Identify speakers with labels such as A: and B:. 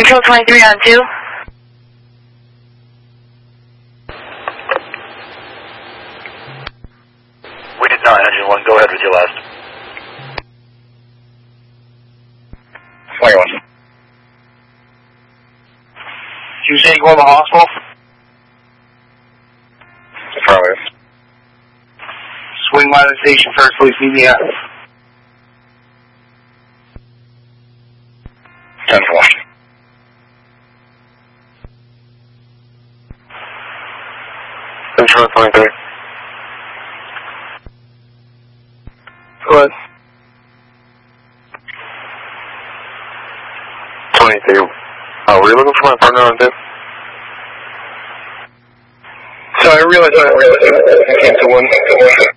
A: Control 23 on 2.
B: We did not, engine 1. Go ahead with your last.
C: 21. You say you going to the hospital? Affirmative. Swing by the station first, please, CBS. 10-4. Control 23. Go ahead. 23. Were you looking for my partner on 2? So I realized I came to 1.